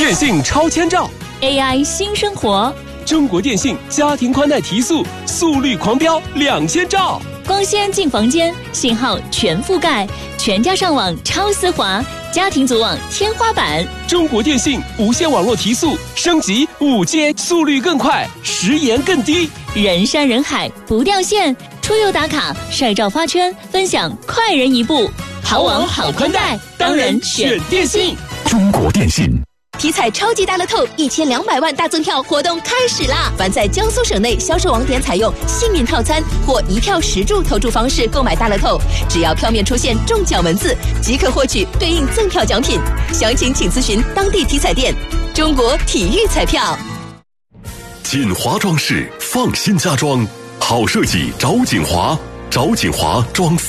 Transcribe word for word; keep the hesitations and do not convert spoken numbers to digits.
电信超千兆 A I 新生活， 中国电信家庭宽带提速，速率狂飙两千兆。 光纤进房间，信号全覆盖，全家上网超丝滑，家庭组网天花板。 中国电信无线网络提速，升级五 G， 速率更快，时延更低， 人山人海不掉线。出游打卡，晒照发圈，分享快人一步。好网好宽带，当然选电信。 中国电信。 体彩超级大乐透一千两百万大赠票活动开始啦！凡在江苏省内销售网点采用幸运套餐或一票十注投注方式购买大乐透，只要票面出现中奖文字，即可获取对应赠票奖品。详情请咨询当地体彩店。中国体育彩票。 锦华装饰，放心家装，好设计找锦华，找锦华装。